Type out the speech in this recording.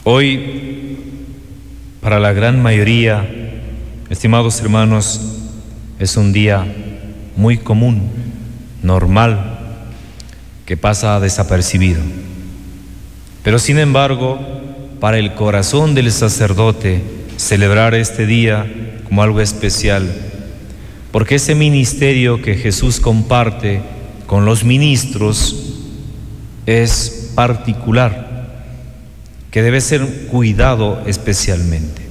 Hoy, para la gran mayoría, estimados hermanos, es un día muy común, normal, que pasa desapercibido. Pero sin embargo, para el corazón del sacerdote, celebrar este día como algo especial, porque ese ministerio que Jesús comparte con los ministros es particular, que debe ser cuidado especialmente.